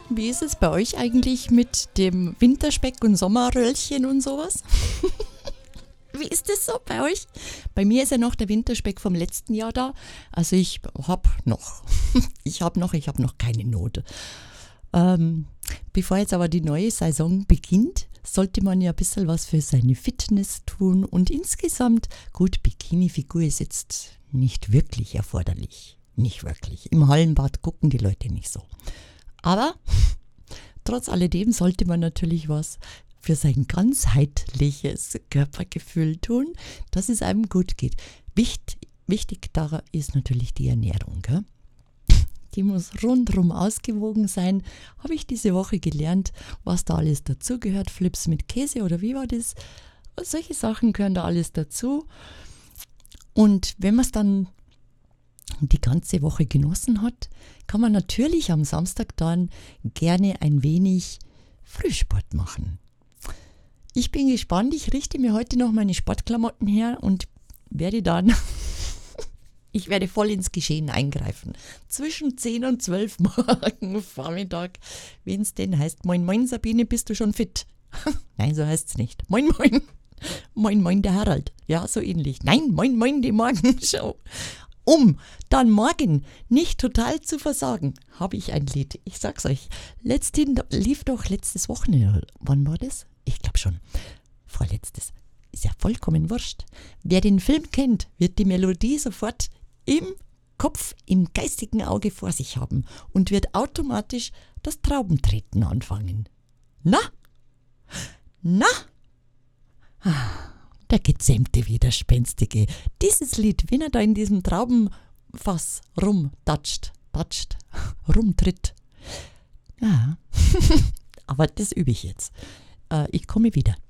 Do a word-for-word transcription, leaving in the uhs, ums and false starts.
Wie ist es bei euch eigentlich mit dem Winterspeck und Sommerröllchen und sowas? Wie ist das so bei euch? Bei mir ist ja noch der Winterspeck vom letzten Jahr da. Also ich hab noch. Ich hab noch, ich hab noch keine Not. Ähm, bevor jetzt aber die neue Saison beginnt, sollte man ja ein bisschen was für seine Fitness tun. Und insgesamt, gut, Bikini-Figur ist jetzt nicht wirklich erforderlich. Nicht wirklich. Im Hallenbad gucken die Leute nicht so. Aber trotz alledem sollte man natürlich was für sein ganzheitliches Körpergefühl tun, dass es einem gut geht. Wicht, wichtig daran ist natürlich die Ernährung. Gell? Die muss rundherum ausgewogen sein. Habe ich diese Woche gelernt, was da alles dazugehört. Flips mit Käse oder wie war das? Solche Sachen gehören da alles dazu. Und wenn man es dann die ganze Woche genossen hat, kann man natürlich am Samstag dann gerne ein wenig Frühsport machen. Ich bin gespannt, ich richte mir heute noch meine Sportklamotten her und werde dann, ich werde voll ins Geschehen eingreifen. Zwischen zehn und zwölf morgen Vormittag, wenn es denn heißt, moin moin Sabine, bist du schon fit? Nein, so heißt es nicht. Moin moin, moin moin der Harald. Ja, so ähnlich. Nein, moin moin die Morgenshow. Um dann morgen nicht total zu versagen, habe ich ein Lied. Ich sag's euch, letzthin lief doch letztes Wochenende. Wann war das? Ich glaube schon. Vorletztes. Ist ja vollkommen wurscht. Wer den Film kennt, wird die Melodie sofort im Kopf, im geistigen Auge vor sich haben und wird automatisch das Traubentreten anfangen. Na? Na? Der gezähmte Widerspenstige. Dieses Lied, wenn er da in diesem Traubenfass rumtatscht, tatscht, rumtritt. Ja, aber das übe ich jetzt. Äh, ich komme wieder.